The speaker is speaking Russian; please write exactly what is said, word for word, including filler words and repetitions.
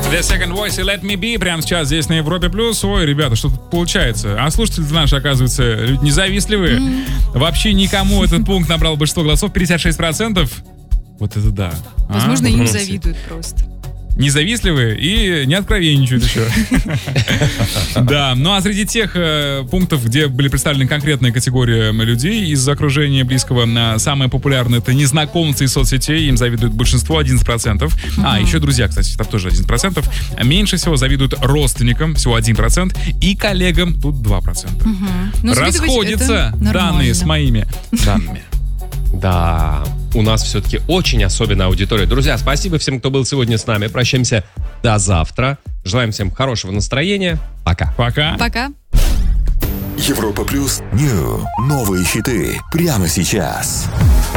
The Second Voice и Let Me Be прямо сейчас здесь на Европе+. Плюс. Ой, ребята, что тут получается? А слушатели наши, оказывается, люди независтливые. Mm. Вообще никому этот пункт набрал большинство голосов, пятьдесят шесть процентов. Вот это да. Возможно, а? им завидуют просто. Независтливые и не откровенничают еще. Да, ну а среди тех пунктов, где были представлены конкретные категории людей из окружения близкого, самые популярные — это незнакомцы из соцсетей, им завидует большинство, одиннадцать процентов. А, еще друзья, кстати, там тоже одиннадцать процентов. Меньше всего завидуют родственникам, всего один процент, и коллегам, тут два процента. Расходятся данные с моими данными. Да, у нас все-таки очень особенная аудитория. Друзья, спасибо всем, кто был сегодня с нами. Прощаемся до завтра. Желаем всем хорошего настроения. Пока. Пока. Пока. Европа Плюс. Нью. Новые хиты. Прямо сейчас.